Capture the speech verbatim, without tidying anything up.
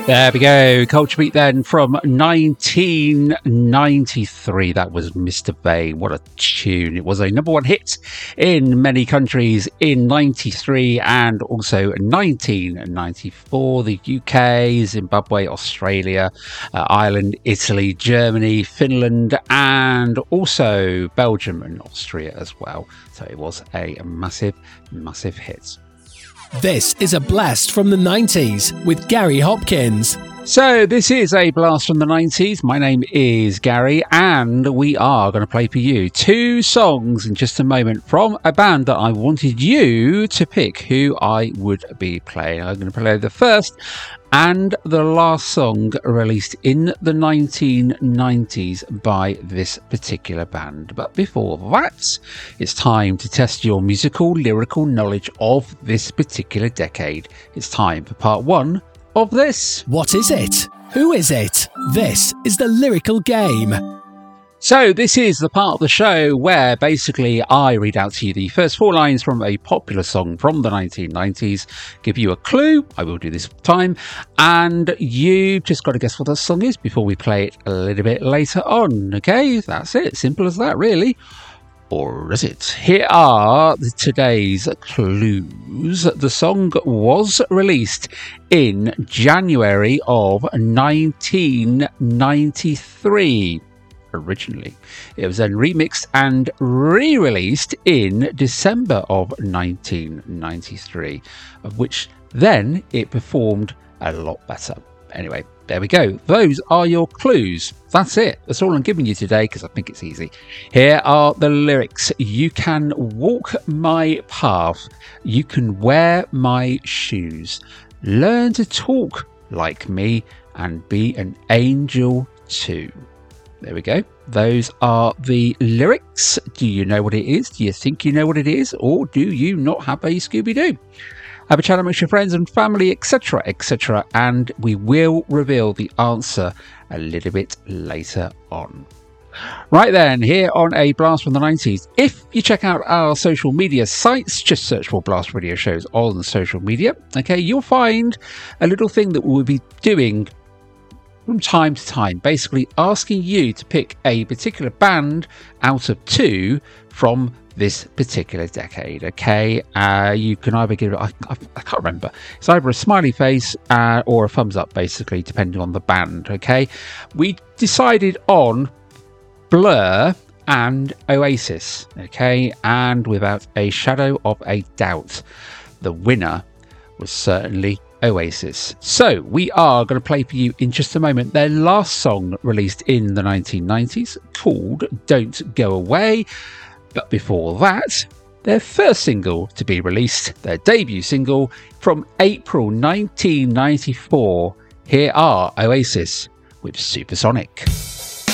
There we go. Culture Beat then from nineteen ninety-three. That was Mister Vain. What a tune. It was a number one hit in many countries in ninety-three and also nineteen ninety-four. The U K, Zimbabwe, Australia, uh, Ireland, Italy, Germany, Finland, and also Belgium and Austria as well. So it was a massive, massive hit. This is a blast from the nineties with Gary Hopkins. So this is a blast from the nineties. My name is Gary and we are going to play for you two songs in just a moment from a band that I wanted you to pick who I would be playing. I'm going to play the first and the last song released in the nineteen nineties by this particular band. But before that, it's time to test your musical, lyrical knowledge of this particular decade. It's time for part one of this. What is it? Who is it? This is the lyrical game. So this is the part of the show where basically I read out to you the first four lines from a popular song from the nineteen nineties, give you a clue, I will do this time, and you just got to guess what the song is before we play it a little bit later on, okay? That's it, simple as that really. Or is it? Here are today's clues. The song was released in January of nineteen ninety-three. Originally, it was then remixed and re-released in December of nineteen ninety-three, of which then it performed a lot better. Anyway, there we go. Those are your clues. That's it. That's all I'm giving you today because I think it's easy. Here are the lyrics. You can walk my path. You can wear my shoes. Learn to talk like me and be an angel too. There we go. Those are the lyrics. Do you know what it is? Do you think you know what it is? Or do you not have a Scooby-Doo? Have a chat amongst your friends and family, et cetera, et cetera. And we will reveal the answer a little bit later on. Right then, here on A Blast from the nineties. If you check out our social media sites, just search for Blast Radio Shows on social media. Okay, you'll find a little thing that we'll be doing from time to time, basically asking you to pick a particular band out of two from this particular decade. Okay, uh, you can either give it, I, I, I can't remember, it's either a smiley face uh, or a thumbs up, basically, depending on the band. Okay, we decided on Blur and Oasis. Okay, and without a shadow of a doubt, the winner was certainly Oasis. So we are going to play for you in just a moment their last song released in the nineteen nineties called Don't Go Away. But before that, their first single to be released, their debut single from April nineteen ninety-four. Here are Oasis with Supersonic.